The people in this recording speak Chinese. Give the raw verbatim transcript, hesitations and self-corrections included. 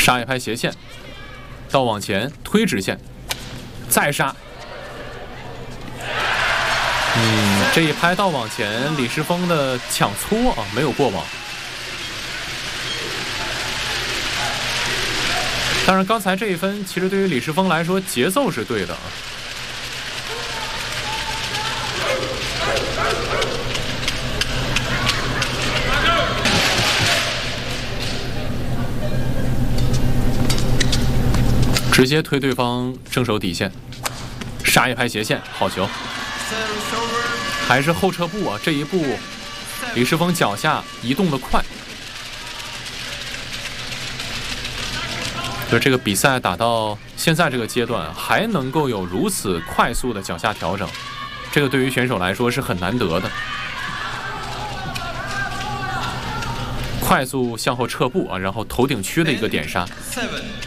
杀一拍斜线，倒往前推直线，再杀。嗯，这一拍倒往前，李世峰的抢搓啊没有过网。当然，刚才这一分其实对于李世峰来说节奏是对的啊。 直接推对方正手底线，杀一拍斜线，好球！还是后撤步啊！这一步，李世峰脚下移动的快。就这个比赛打到现在这个阶段，还能够有如此快速的脚下调整，这个对于选手来说是很难得的。快速向后撤步啊，然后头顶区的一个点杀。